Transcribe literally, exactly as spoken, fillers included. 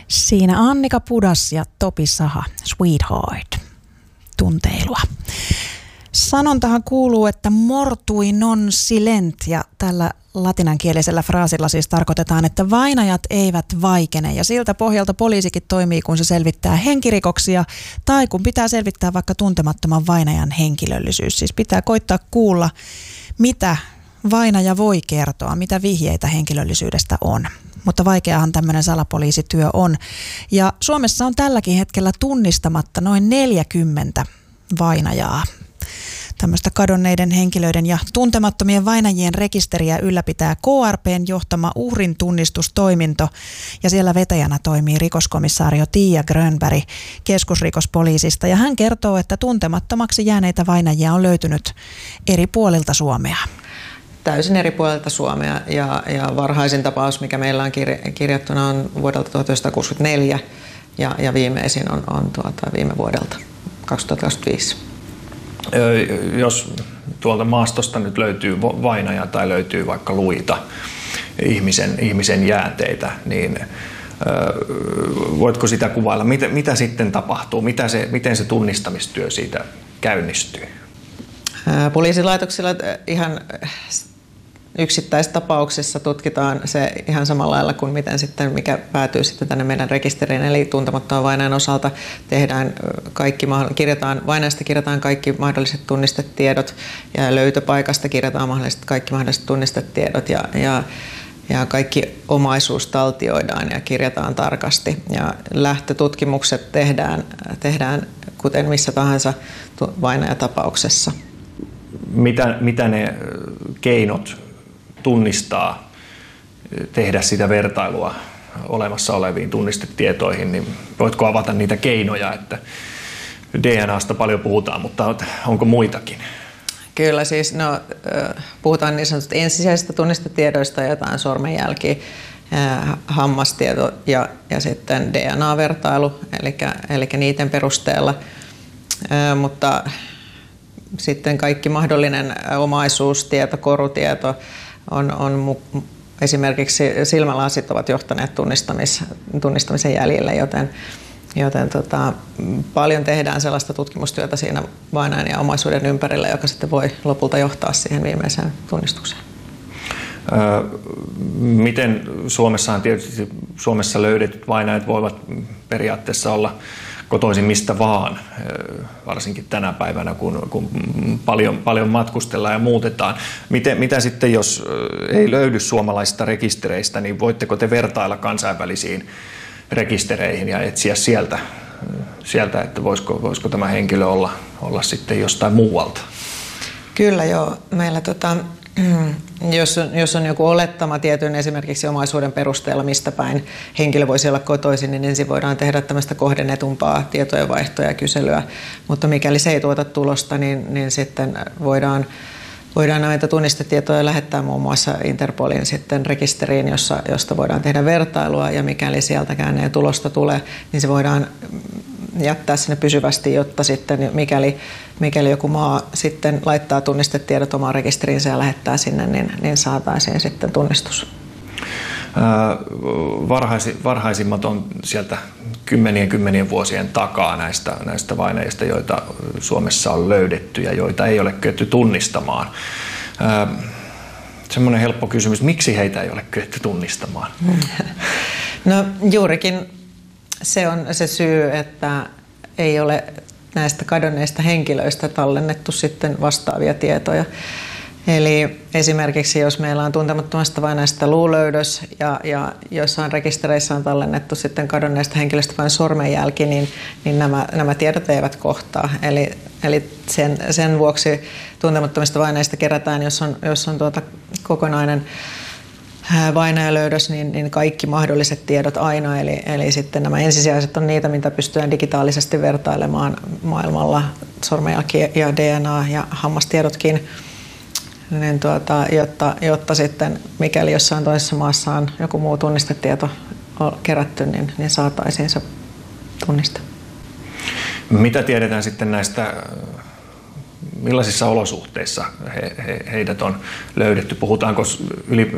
Siinä Annika Pudas ja Topi Saha, Sweetheart, tunteilua. Sanontahan kuuluu, että mortui non silent, ja tällä latinankielisellä fraasilla siis tarkoitetaan, että vainajat eivät vaikene, ja siltä pohjalta poliisikin toimii, kun se selvittää henkirikoksia tai kun pitää selvittää vaikka tuntemattoman vainajan henkilöllisyys. Siis pitää koittaa kuulla, mitä vainaja voi kertoa, mitä vihjeitä henkilöllisyydestä on. Mutta vaikeahan tämmöinen salapoliisityö on. Ja Suomessa on tälläkin hetkellä tunnistamatta noin neljäkymmentä vainajaa. Tämmöistä kadonneiden henkilöiden ja tuntemattomien vainajien rekisteriä ylläpitää K R P:n johtama uhrin tunnistustoiminto, ja siellä vetäjänä toimii rikoskomissaario Tiia Grönberg keskusrikospoliisista, ja hän kertoo, että tuntemattomaksi jääneitä vainajia on löytynyt eri puolilta Suomea. Täysin eri puolilta Suomea, ja, ja varhaisin tapaus, mikä meillä on kirj- kirjattuna, on vuodelta tuhatyhdeksänsataakuusikymmentäneljä, ja, ja viimeisin on, on tuota, viime vuodelta kaksituhattakaksikymmentäviisi. Jos tuolta maastosta nyt löytyy vainaja tai löytyy vaikka luita, ihmisen, ihmisen jäänteitä, niin voitko sitä kuvailla? Mitä, mitä sitten tapahtuu? Mitä se, miten se tunnistamistyö siitä käynnistyy? Poliisilaitoksilla ihan yksittäistapauksissa tutkitaan se ihan samalla lailla kuin miten sitten, mikä päätyy sitten tänne meidän rekisteriin. Eli tuntemattoman vainajan osalta tehdään kaikki, kirjataan, vainajasta kirjataan kaikki mahdolliset tunnistetiedot, ja löytöpaikasta kirjataan mahdolliset, kaikki mahdolliset tunnistetiedot, ja, ja, ja kaikki omaisuus taltioidaan ja kirjataan tarkasti. Ja lähtötutkimukset tehdään, tehdään kuten missä tahansa vainajatapauksessa. Mitä, mitä ne keinot tunnistaa, tehdä sitä vertailua olemassa oleviin tunnistetietoihin, niin voitko avata niitä keinoja, että D N A:sta paljon puhutaan, mutta onko muitakin? Kyllä, siis no, puhutaan niin sanotusta ensisijaisista tunnistetiedoista, jotain sormenjälkiä, hammastieto ja, ja sitten D N A-vertailu, eli, eli niiden perusteella, mutta sitten kaikki mahdollinen omaisuustieto, korutieto, on, on esimerkiksi silmälasit ovat johtaneet tunnistamis, tunnistamisen jäljille, joten, joten tota, paljon tehdään sellaista tutkimustyötä siinä vainajan ja omaisuuden ympärillä, joka sitten voi lopulta johtaa siihen viimeiseen tunnistukseen. Öö, miten Suomessahan tietysti Suomessa löydetyt vainajat voivat periaatteessa olla kotoisin mistä vaan, varsinkin tänä päivänä, kun, kun paljon, paljon matkustellaan ja muutetaan. Miten, mitä sitten, jos ei löydy suomalaisista rekistereistä, niin voitteko te vertailla kansainvälisiin rekistereihin ja etsiä sieltä, sieltä että voisiko, voisiko tämä henkilö olla, olla sitten jostain muualta? Kyllä joo. Meillä tota, jos, on, jos on joku olettama tietyn esimerkiksi omaisuuden perusteella, mistä päin henkilö voisi olla kotoisin, niin ensin voidaan tehdä tämmöistä kohdennetumpaa tietojenvaihtoa ja kyselyä. Mutta mikäli se ei tuota tulosta, niin, niin sitten voidaan, voidaan näitä tunnistetietoja lähettää muun muassa Interpolin sitten rekisteriin, jossa, josta voidaan tehdä vertailua. Ja mikäli sieltäkään ei tulosta tule, niin se voidaan jättää sinne pysyvästi, jotta sitten mikäli, mikäli joku maa sitten laittaa tunnistetiedot omaan rekisteriinsä ja lähettää sinne, niin, niin saataisiin sitten tunnistus. Varhaisi, varhaisimmat on sieltä kymmenien kymmenien vuosien takaa näistä, näistä vainajista, joita Suomessa on löydetty ja joita ei ole kyetty tunnistamaan. Semmoinen helppo kysymys, miksi heitä ei ole kyetty tunnistamaan? No juurikin se on se syy, että ei ole näistä kadonneista henkilöistä tallennettu sitten vastaavia tietoja. Eli esimerkiksi jos meillä on tuntemattomasta vainajasta luulöydös ja, ja jossain rekistereissä on tallennettu sitten kadonneesta henkilöstä vain sormenjälki, niin, niin nämä, nämä tiedot eivät kohtaa. Eli, eli sen, sen vuoksi tuntemattomista vainajista kerätään, jos on, jos on tuota kokonainen vainajalöydös, niin, niin kaikki mahdolliset tiedot aina. Eli, eli sitten nämä ensisijaiset on niitä, mitä pystytään digitaalisesti vertailemaan maailmalla, sormenjälki ja D N A ja hammastiedotkin. Niin tuota, jotta, jotta sitten, mikäli jossain toisessa maassa on joku muu tunnistetieto kerätty, niin, niin saataisiin se tunniste. Mitä tiedetään sitten näistä, millaisissa olosuhteissa he, he, heidät on löydetty? Puhutaanko yli,